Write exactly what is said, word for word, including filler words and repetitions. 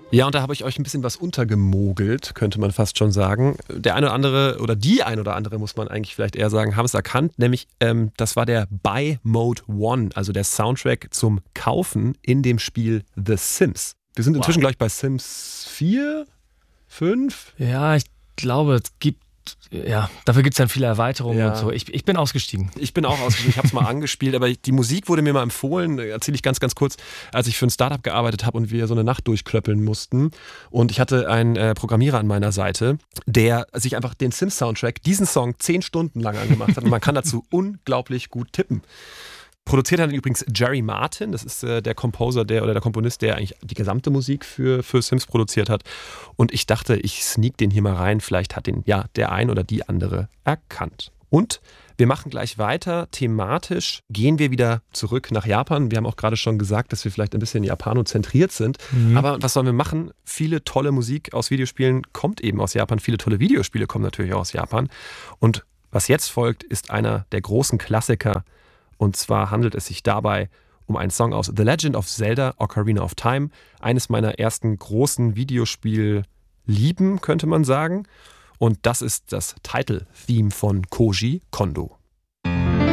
Ja, und da habe ich euch ein bisschen was untergemogelt, könnte man fast schon sagen. Der eine oder andere, oder die ein oder andere, muss man eigentlich vielleicht eher sagen, haben es erkannt. Nämlich, ähm, das war der Buy Mode One, also der Soundtrack zum Kaufen in dem Spiel The Sims. Wir sind inzwischen, wow. glaube ich, bei Sims vier, fünf. Ja, ich glaube, es gibt Ja, dafür gibt es dann viele Erweiterungen ja. und so. Ich, ich bin ausgestiegen. Ich bin auch ausgestiegen. Ich habe es mal angespielt, aber die Musik wurde mir mal empfohlen, erzähle ich ganz, ganz kurz, als ich für ein Startup gearbeitet habe und wir so eine Nacht durchklöppeln mussten. Und ich hatte einen äh, Programmierer an meiner Seite, der sich einfach den Sims-Soundtrack, diesen Song, zehn Stunden lang angemacht hat. Und man kann dazu unglaublich gut tippen. Produziert hat übrigens Jerry Martin, das ist äh, der Composer der, oder der Komponist, der eigentlich die gesamte Musik für, für Sims produziert hat. Und ich dachte, ich sneak den hier mal rein, vielleicht hat den ja der ein oder die andere erkannt. Und wir machen gleich weiter. Thematisch gehen wir wieder zurück nach Japan. Wir haben auch gerade schon gesagt, dass wir vielleicht ein bisschen japanozentriert sind. Mhm. Aber was sollen wir machen? Viele tolle Musik aus Videospielen kommt eben aus Japan. Viele tolle Videospiele kommen natürlich auch aus Japan. Und was jetzt folgt, ist einer der großen Klassiker. Und zwar handelt es sich dabei um einen Song aus The Legend of Zelda Ocarina of Time. Eines meiner ersten großen Videospiel-Lieben, könnte man sagen. Und das ist das Title-Theme von Koji Kondo.